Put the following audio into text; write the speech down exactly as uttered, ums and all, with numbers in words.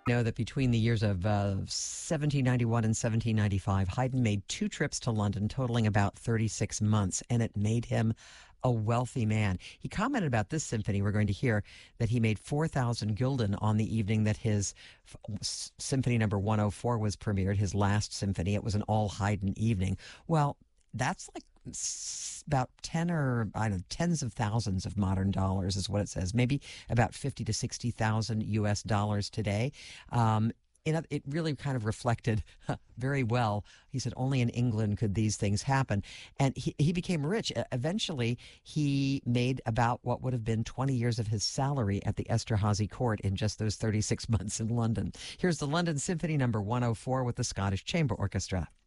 Know that between the years of uh, seventeen ninety-one and seventeen ninety-five, Haydn made two trips to London, totaling about thirty-six months, and it made him a wealthy man. He commented about this symphony we're going to hear that he made four thousand gulden on the evening that his f- Symphony Number one oh four was premiered, his last symphony. It was an all Haydn evening. Well, that's like about ten or I don't know, tens of thousands of modern dollars is what it says. Maybe about fifty to sixty thousand U S dollars today. Um, it, it really kind of reflected very well. He said only in England could these things happen. And he, he became rich. Eventually, he made about what would have been twenty years of his salary at the Esterhazy court in just those thirty-six months in London. Here's the London Symphony Number one oh four with the Scottish Chamber Orchestra.